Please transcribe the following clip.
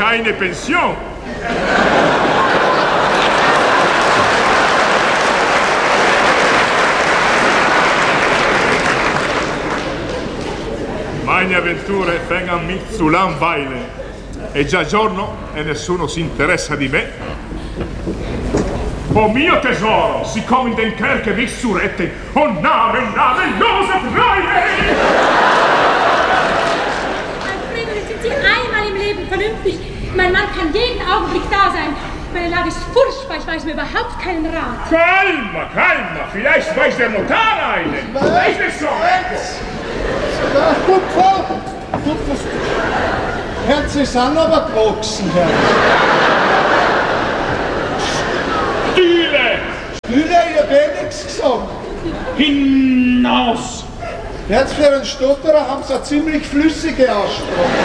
keine Pension. Meine avventure vengono mi zu langweilen. È già giorno e nessuno si interessa di me. Oh mio tesoro, sie kommen den Kerker nicht zu retten. Oh Name, Josef Reine! Alfredo, jetzt sind Sie einmal im Leben vernünftig. Mein Mann kann jeden Augenblick da sein. Meine Lage ist furchtbar, ich weiß mir überhaupt keinen Rat. Calma, vielleicht weiß der Notar einen. Weiß es so. Ja, gut, Frau. Gut, das Herz ist auch aber gewachsen, Herr. Stühle, Ich hab eh nichts gesagt. hinaus. Jetzt für einen Stotterer haben sie eine ziemlich flüssige Aussprache.